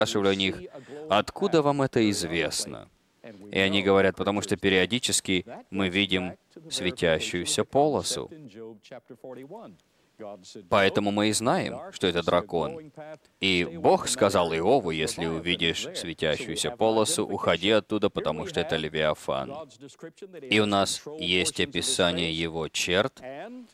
спрашивали у них, откуда вам это известно? И они говорят, потому что периодически мы видим светящуюся полосу. Поэтому мы и знаем, что это дракон. И Бог сказал Иову, если увидишь светящуюся полосу, уходи оттуда, потому что это Левиафан. И у нас есть описание его черт,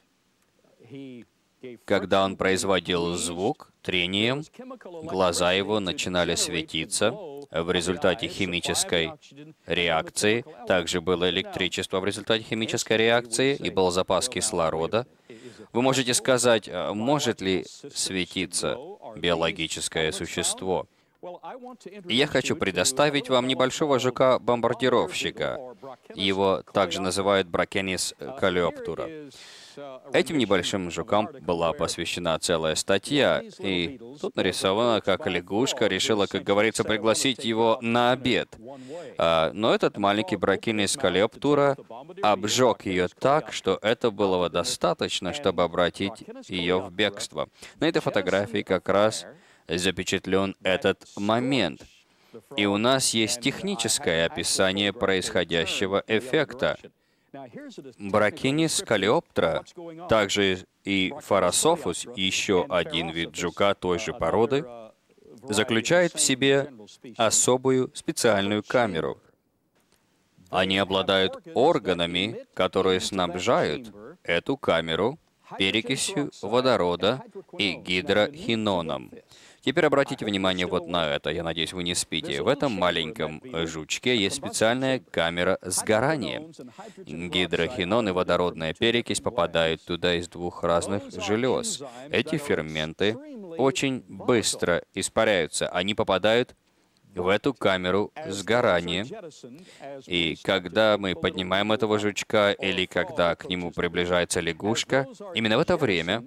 когда он производил звук трением, глаза его начинали светиться в результате химической реакции. Также было электричество в результате химической реакции, и был запас кислорода. Вы можете сказать, может ли светиться биологическое существо? И я хочу предоставить вам небольшого жука-бомбардировщика. Его также называют Бракенис калиоптура. Этим небольшим жукам была посвящена целая статья, и тут нарисовано, как лягушка решила, как говорится, пригласить его на обед. Но этот маленький Бракенис калиоптура обжег ее так, что этого было достаточно, чтобы обратить ее в бегство. На этой фотографии как раз запечатлен этот момент. И у нас есть техническое описание происходящего эффекта. Бракенис калиоптра, также и Фарасофус, еще один вид жука той же породы, заключает в себе особую специальную камеру. Они обладают органами, которые снабжают эту камеру перекисью водорода и гидрохиноном. Теперь обратите внимание вот на это. Я надеюсь, вы не спите. В этом маленьком жучке есть специальная камера сгорания. Гидрохинон и водородная перекись попадают туда из двух разных желез. Эти ферменты очень быстро испаряются. Они попадают в эту камеру сгорания. И когда мы поднимаем этого жучка, или когда к нему приближается лягушка, именно в это время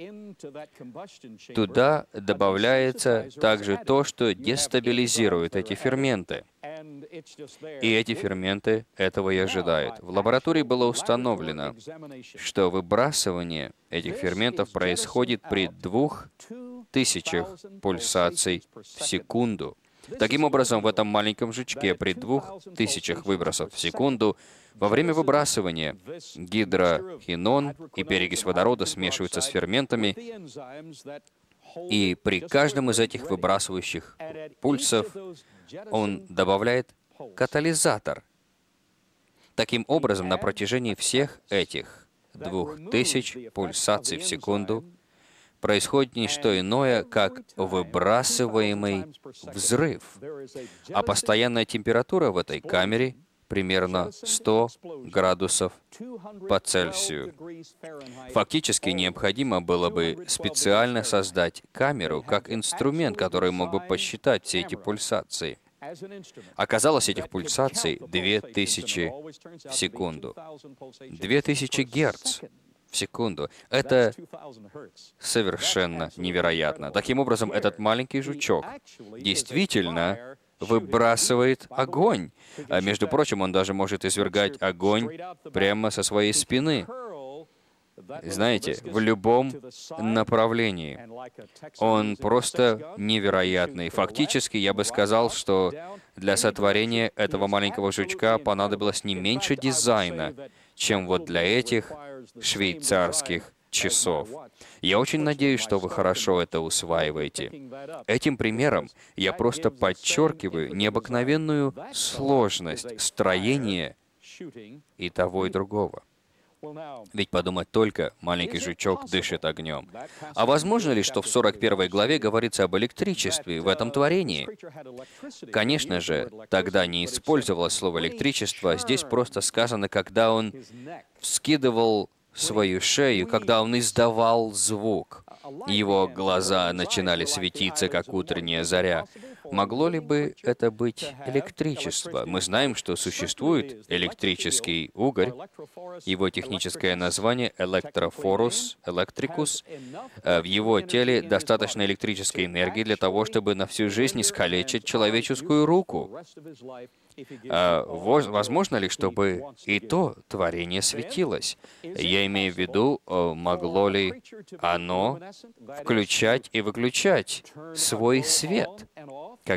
туда добавляется также то, что дестабилизирует эти ферменты. И эти ферменты этого и ожидают. В лаборатории было установлено, что выбрасывание этих ферментов происходит при 2000 пульсаций в секунду. Таким образом, в этом маленьком жучке при 2000 выбросов в секунду во время выбрасывания гидрохинон и перекись водорода смешиваются с ферментами, и при каждом из этих выбрасывающих пульсов он добавляет катализатор. Таким образом, на протяжении всех этих 2000 пульсаций в секунду происходит не что иное, как выбрасываемый взрыв. А постоянная температура в этой камере примерно 100 градусов по Цельсию. Фактически необходимо было бы специально создать камеру как инструмент, который мог бы посчитать все эти пульсации. Оказалось, этих пульсаций 2000 в секунду. 2000 герц в секунду. Это совершенно невероятно. Таким образом, этот маленький жучок действительно выбрасывает огонь. А между прочим, он даже может извергать огонь прямо со своей спины. Знаете, в любом направлении. Он просто невероятный. Фактически, я бы сказал, что для сотворения этого маленького жучка понадобилось не меньше дизайна, чем вот для этих швейцарских часов. Я очень надеюсь, что вы хорошо это усваиваете. Этим примером я просто подчеркиваю необыкновенную сложность строения и того, и другого. Ведь подумать только, маленький жучок дышит огнем. А возможно ли, что в 41 главе говорится об электричестве в этом творении? Конечно же, тогда не использовалось слово «электричество», здесь просто сказано, когда он вскидывал свою шею, когда он издавал звук. Его глаза начинали светиться, как утренняя заря. Могло ли бы это быть электричество? Мы знаем, что существует электрический угорь. Его техническое название электрофорус электрикус. В его теле достаточно электрической энергии для того, чтобы на всю жизнь искалечить человеческую руку. Возможно ли, чтобы и то творение светилось? Я имею в виду, могло ли оно включать и выключать свой свет,